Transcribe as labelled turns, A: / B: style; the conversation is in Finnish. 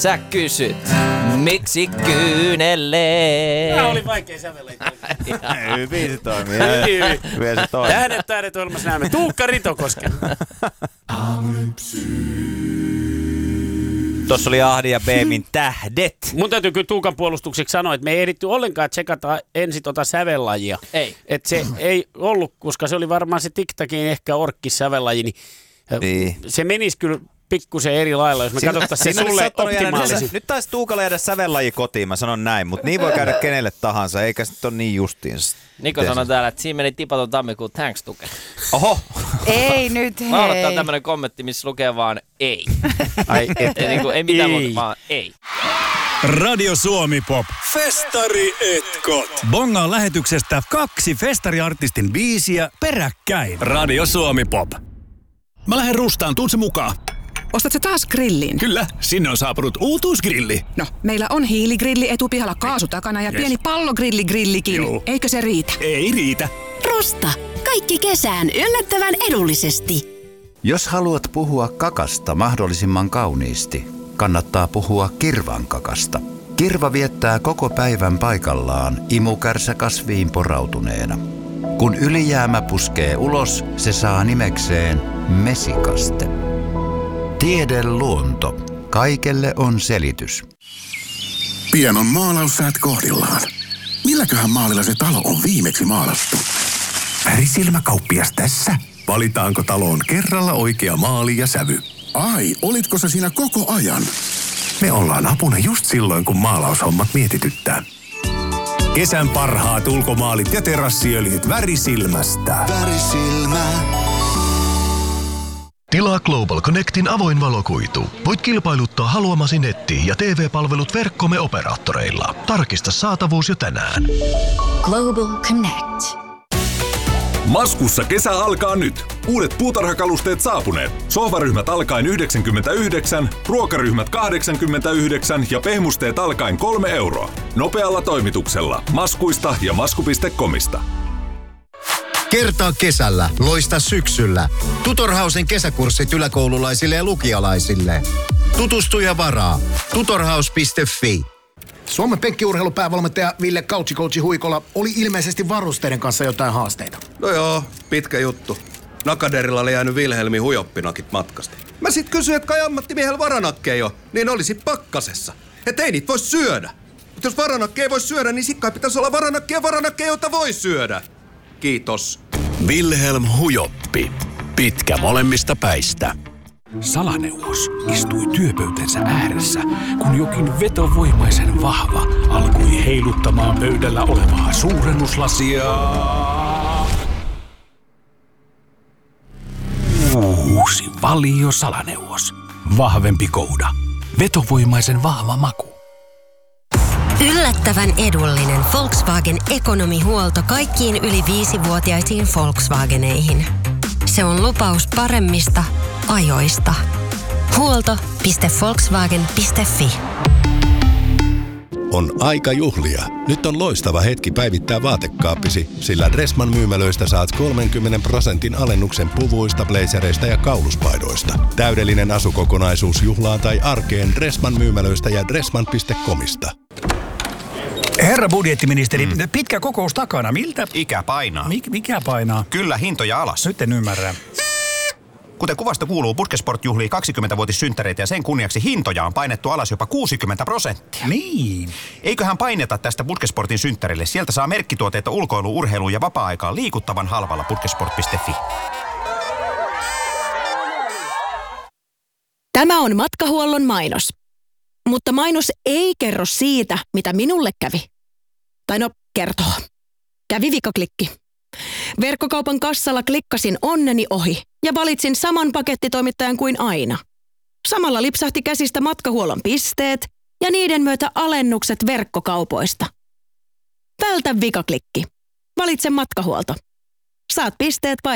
A: Sä kysyt, miksi kyynelleen?
B: Tämä oli vaikea sävellä.
C: Biisi toimii.
B: Hyvin. Tähdet ohjelmassa näemme Tuukka Ritokosken.
C: Tuossa oli Ahdi ja Beemin Tähdet.
B: Mun täytyy kyllä Tuukan puolustukseksi sanoa, että me ei ehditty ollenkaan tsekata ensin sävellajia.
A: Ei.
B: Että se ei ollut, koska se oli varmaan se TikTokin ehkä orkkissävellaji, niin se menisi kyllä pikkusen eri lailla, jos me katsottaisiin se sulle optimaalisin.
C: Nyt taisi Tuukalle jäädä sävellaji kotiin, mä sanon näin, mutta niin voi käydä kenelle tahansa, eikä sitten ole niin justiinsa.
A: Niko sanoi täällä, että siinä meni tipaton tammikuun thanks Tuke.
C: Oho!
D: Ei nyt, hei.
A: Laulattaa tämmönen kommentti, missä lukee vaan ei. Ai, ei mitään muuta, vaan ei.
E: Radio Suomi Pop. Festari etkot. Bongaan lähetyksestä 2 festariartistin biisiä peräkkäin. Radio Suomi Pop. Mä lähden rustaan, tuun se mukaan.
F: Ostatko taas grillin?
E: Kyllä, sinne on saapunut uutuusgrilli.
F: No, meillä on hiiligrilli etupihalla kaasu takana ja pieni pallogrilligrillikin.
E: Joo.
F: Eikö se riitä?
E: Ei riitä.
G: Rusta. Kaikki kesään yllättävän edullisesti.
H: Jos haluat puhua kakasta mahdollisimman kauniisti, kannattaa puhua kirvan kakasta. Kirva viettää koko päivän paikallaan imukärsä kasviin porautuneena. Kun ylijäämä puskee ulos, se saa nimekseen mesikaste. Tiede luonto. Kaikelle on selitys.
I: Pian on maalaussäät kohdillaan. Milläköhän maalilla se talo on viimeksi maalattu? Värisilmäkauppias tässä. Valitaanko taloon kerralla oikea maali ja sävy? Ai, olitko sä siinä koko ajan? Me ollaan apuna just silloin, kun maalaushommat mietityttää. Kesän parhaat ulkomaalit ja terassiöljyt Värisilmästä.
J: Värisilmä.
K: Tilaa Global Connectin avoin valokuitu. Voit kilpailuttaa haluamasi netti- ja TV-palvelut verkkomme operaattoreilla. Tarkista saatavuus jo tänään.
G: Global Connect.
L: Maskussa kesä alkaa nyt. Uudet puutarhakalusteet saapuneet. Sohvaryhmät alkaen 99, ruokaryhmät 89 ja pehmusteet alkaen 3 euroa. Nopealla toimituksella. Maskuista ja masku.comista.
M: Kertaa kesällä, loista syksyllä. Tutorhausen kesäkurssit yläkoululaisille ja lukialaisille. Tutustu ja varaa. Tutorhaus.fi.
N: Suomen penkkiurheilupäävalmentaja Ville Couchi Huikola oli ilmeisesti varusteiden kanssa jotain haasteita.
O: No joo, pitkä juttu. Nakaderilla oli jäänyt Wilhelmin hujoppinakit matkasta. Mä sit kysyin, että kai ammattimiehellä varanakkeja jo, niin olisi pakkasessa. Että ei niitä voi syödä. Mutta jos varanakkeja voi syödä, niin sit kai pitäisi olla varanakkeja, jota voi syödä. Kiitos.
E: Wilhelm Hujoppi. Pitkä molemmista päistä. Salaneuvos istui työpöytänsä ääressä, kun jokin vetovoimaisen vahva alkoi heiluttamaan pöydällä olevaa suurennuslasia. Uusi Valio Salaneuvos. Vahvempi kouda. Vetovoimaisen vahva maku.
G: Yllättävän edullinen Volkswagen ekonomihuolto kaikkiin yli 5-vuotiaisiin Volkswageneihin. Se on lupaus paremmista ajoista. Huolto.volkswagen.fi.
K: On aika juhlia. Nyt on loistava hetki päivittää vaatekaappisi, sillä Dressmann myymälöistä saat 30% alennuksen puvuista, blazereista ja kauluspaidoista. Täydellinen asukokonaisuus juhlaan tai arkeen Dressmann myymälöistä ja dressmann.comista.
E: Herra budjettiministeri, pitkä kokous takana. Miltä?
P: Ikä painaa.
E: Mikä painaa?
P: Kyllä, hintoja alas.
E: Nyt en ymmärrä.
P: Kuten kuvasta kuuluu, Puskesport juhlii 20-vuotissynttäreitä ja sen kunniaksi hintoja on painettu alas jopa 60%.
E: Niin.
P: Eiköhän paineta tästä Puskesportin synttärille. Sieltä saa merkkituotteita ulkoiluun, urheiluun ja vapaa-aikaan liikuttavan halvalla puskesport.fi.
Q: Tämä on matkahuollon mainos. Mutta mainos ei kerro siitä, mitä minulle kävi. Tai no, kertoo. Kävi vikaklikki. Verkkokaupan kassalla klikkasin onneni ohi ja valitsin saman pakettitoimittajan kuin aina. Samalla lipsahti käsistä matkahuollon pisteet ja niiden myötä alennukset verkkokaupoista. Vältä vikaklikki. Valitse matkahuolto. Saat pisteet